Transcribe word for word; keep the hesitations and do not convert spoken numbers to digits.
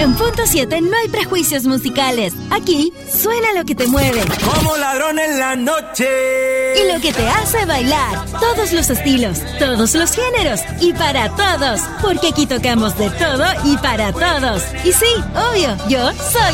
En Punto siete no hay prejuicios musicales. Aquí suena lo que te mueve. Como ladrón en la noche. Y lo que te hace bailar. Todos los estilos, todos los géneros y para todos. Porque aquí tocamos de todo y para todos. Y sí, obvio, yo soy